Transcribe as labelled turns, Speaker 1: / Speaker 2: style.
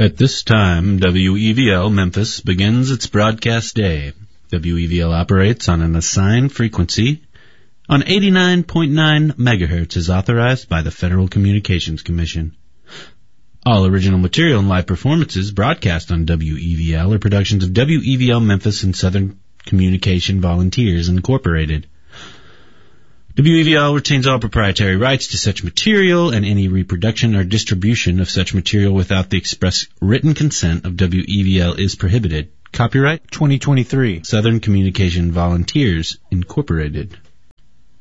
Speaker 1: At this time, WEVL Memphis begins its broadcast day. WEVL operates on an assigned frequency on 89.9 megahertz as authorized by the Federal Communications Commission. All original material and live performances broadcast on WEVL are productions of WEVL Memphis and Southern Communication Volunteers, Incorporated. WEVL retains all proprietary rights to such material, and any reproduction or distribution of such material without the express written consent of WEVL is prohibited. Copyright
Speaker 2: 2023.
Speaker 1: Southern Communication Volunteers, Incorporated.